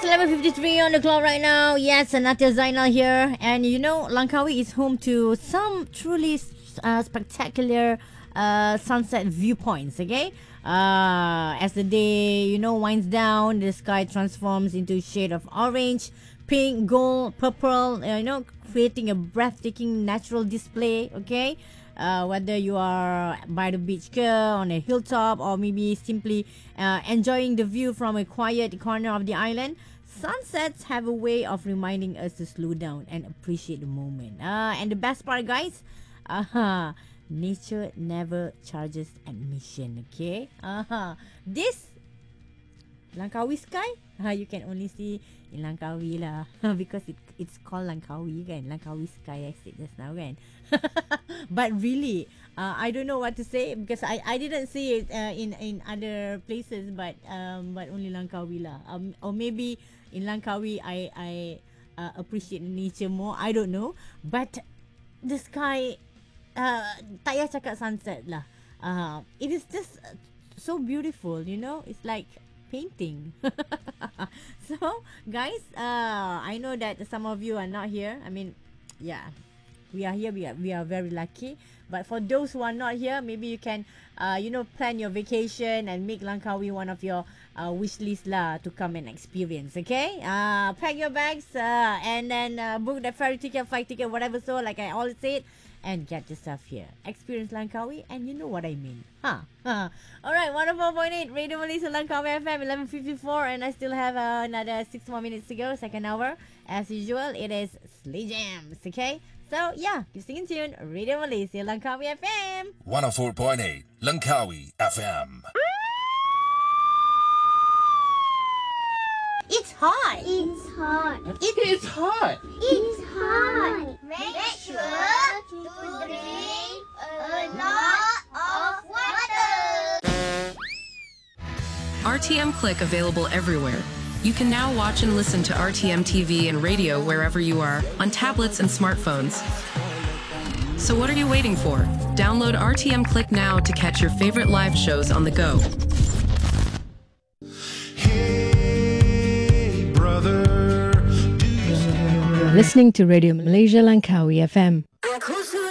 It's 11:53 on the clock right now. Yes, Anatia Zainal here. And you know, Langkawi is home to some truly spectacular sunset viewpoints, okay? As the day, winds down, the sky transforms into a shade of orange, pink, gold, purple, creating a breathtaking natural display, okay? Whether you are by the beach on a hilltop or maybe simply enjoying the view from a quiet corner of the island, sunsets have a way of reminding us to slow down and appreciate the moment. And the best part, guys, nature never charges admission, okay? This Langkawi sky, you can only see in Langkawi lah because it's called Langkawi kan, Langkawi Sky I said just now kan. But really, I don't know what to say because I didn't see it in other places, but only Langkawi lah. Or maybe in Langkawi I appreciate nature more. I don't know, but the sky, tak payah cakap sunset lah. It is just so beautiful, It's like painting. So guys, I know that some of you are not here. I mean, yeah, we are here. We are very lucky. But for those who are not here, maybe you can plan your vacation and make Langkawi one of your wish list lah to come and experience. Okay, pack your bags and then book the ferry ticket, flight ticket, whatever, so like I always said, and get yourself here. Experience Langkawi, and you know what I mean. Alright, 104.8 Radio Malaysia Langkawi FM, 11:54, and I still have another 6 more minutes to go, second hour. As usual, it is Slay Jams, okay? So yeah, keep staying tuned. Radio Malaysia Langkawi FM, 104.8 Langkawi FM. It's hot. It's hot. It's hot. It's hot. Make sure to drink a lot of water. RTM Click available everywhere. You can now watch and listen to RTM TV and radio wherever you are, on tablets and smartphones. So what are you waiting for? Download RTM Click now to catch your favorite live shows on the go. You're listening to Radio Malaysia Langkawi FM.